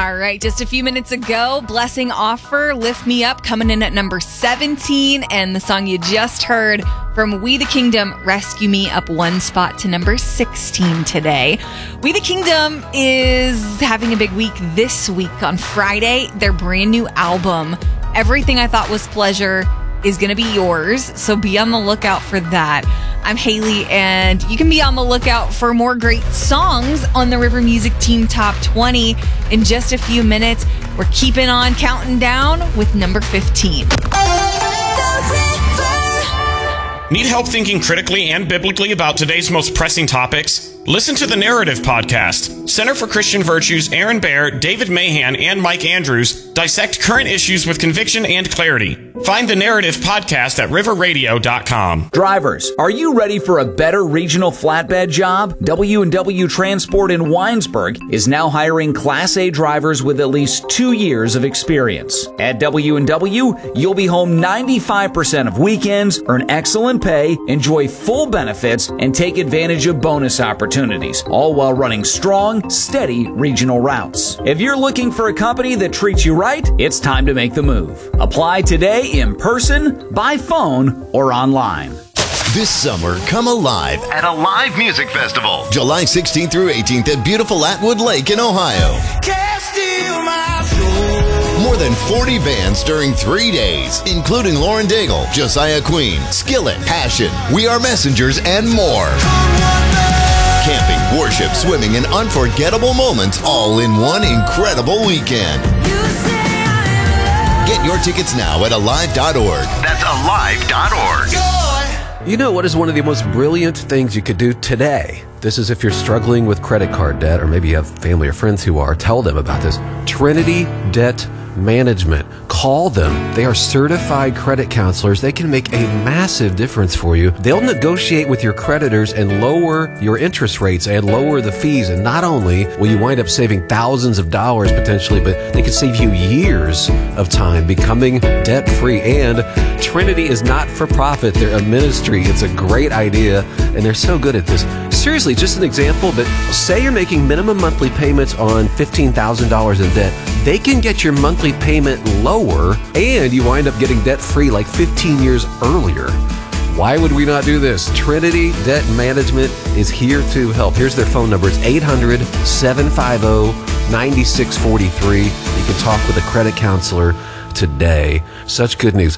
All right, just a few minutes ago, Blessing Offer, Lift Me Up, coming in at number 17. And the song you just heard from We the Kingdom, Rescue Me, up one spot to number 16 today. We the Kingdom is having a big week this week. On Friday, their brand new album, Everything I Thought Was Pleasure, is going to be yours. So be on the lookout for that. I'm Haley, and you can be on the lookout for more great songs on the River Music Team Top 20 in just a few minutes. We're keeping on counting down with number 15. Need help thinking critically and biblically about today's most pressing topics? Listen to the Narrative Podcast. Center for Christian Virtues' Aaron Baer, David Mahan, and Mike Andrews dissect current issues with conviction and clarity. Find the Narrative Podcast at riverradio.com. Drivers, are you ready for a better regional flatbed job? W&W Transport in Winesburg is now hiring Class A drivers with at least 2 years of experience. At W&W, you'll be home 95% of weekends, earn excellent pay, enjoy full benefits, and take advantage of bonus opportunities, all while running strong, steady regional routes. If you're looking for a company that treats you right, it's time to make the move. Apply today in person, by phone, or online. This summer, come alive at a live music festival. July 16th through 18th at beautiful Atwood Lake in Ohio. More than 40 bands during 3 days, including Lauren Daigle, Josiah Queen, Skillet, Passion, We Are Messengers, and more. Camping, worship, swimming, and unforgettable moments all in one incredible weekend. Get your tickets now at alive.org. That's alive.org. You know what is one of the most brilliant things you could do today? This is if you're struggling with credit card debt, or maybe you have family or friends who are. Tell them about this. Trinity Debt Management. Call them. They are certified credit counselors. They can make a massive difference for you. They'll negotiate with your creditors and lower your interest rates and lower the fees. And not only will you wind up saving thousands of dollars potentially, but they could save you years of time becoming debt-free. And Trinity is not for profit. They're a ministry. It's a great idea, and they're so good at this. Seriously, just an example, but say you're making minimum monthly payments on $15,000 in debt. They can get your monthly payment lower, and you wind up getting debt-free like 15 years earlier. Why would we not do this? Trinity Debt Management is here to help. Here's their phone number. It's 800-750-9643. You can talk with a credit counselor today. Such good news.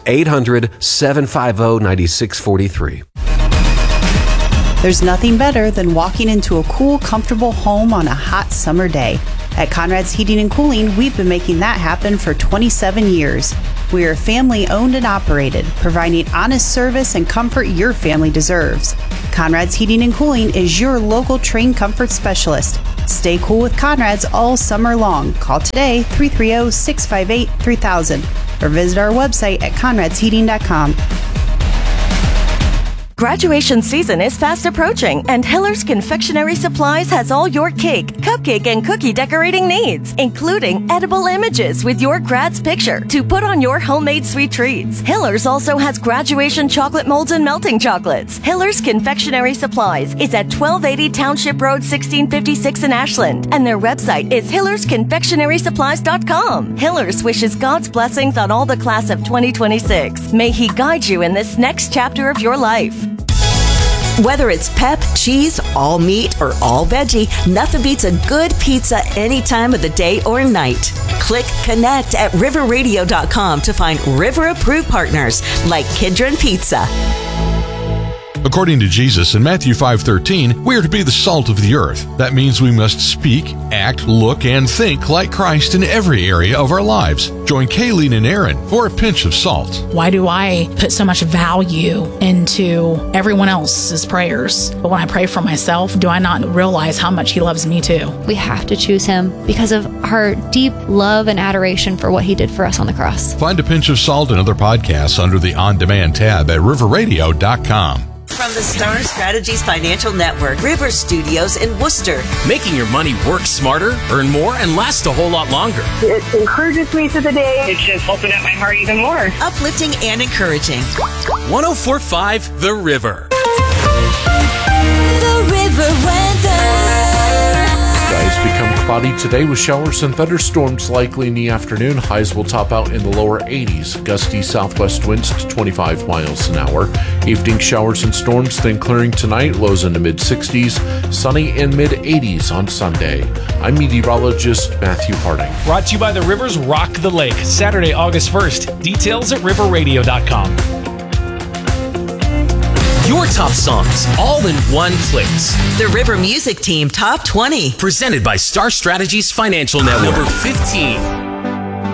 800-750-9643. There's nothing better than walking into a cool, comfortable home on a hot summer day. At Conrad's Heating and Cooling, we've been making that happen for 27 years. We are family owned and operated, providing honest service and comfort your family deserves. Conrad's Heating and Cooling is your local trained comfort specialist. Stay cool with Conrad's all summer long. Call today, 330-658-3000, or visit our website at conradsheating.com. Graduation season is fast approaching, and Hiller's Confectionery Supplies has all your cake, cupcake, and cookie decorating needs, including edible images with your grad's picture to put on your homemade sweet treats. Hiller's also has graduation chocolate molds and melting chocolates. Hiller's Confectionery Supplies is at 1280 Township Road, 1656 in Ashland, and their website is hillersconfectionarysupplies.com. Hiller's wishes God's blessings on all the class of 2026. May He guide you in this next chapter of your life. Whether it's pep, cheese, all meat, or all veggie, nothing beats a good pizza any time of the day or night. Click Connect at riverradio.com to find River-approved partners like Kidron Pizza. According to Jesus in Matthew 5:13, we are to be the salt of the earth. That means we must speak, act, look, and think like Christ in every area of our lives. Join Kayleen and Aaron for A Pinch of Salt. Why do I put so much value into everyone else's prayers? But when I pray for myself, do I not realize how much He loves me too? We have to choose Him because of our deep love and adoration for what He did for us on the cross. Find A Pinch of Salt and other podcasts under the On Demand tab at riverradio.com. From the Star Strategies Financial Network, River Studios in Worcester. Making your money work smarter, earn more, and last a whole lot longer. It encourages me through the day. It just opened up my heart even more. Uplifting and encouraging. 104.5 The River. The River weather. Skies become Cloudy today with showers and thunderstorms likely in the afternoon. Highs will top out in the lower 80s. Gusty southwest winds to 25 miles an hour. Evening showers and storms, then clearing tonight. Lows in the mid-60s. Sunny in mid-80s on Sunday. I'm meteorologist Matthew Harding. Brought to you by the Rivers Rock the Lake. Saturday, August 1st. Details at riverradio.com. Your top songs, all in one place. The River Music Team Top 20. Presented by Star Strategies Financial Network. Number 15.